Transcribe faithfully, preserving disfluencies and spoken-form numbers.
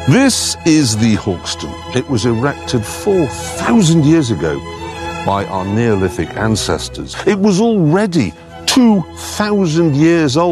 This is the Hawkston. It was erected four thousand years ago by our Neolithic ancestors. It was already two thousand years old.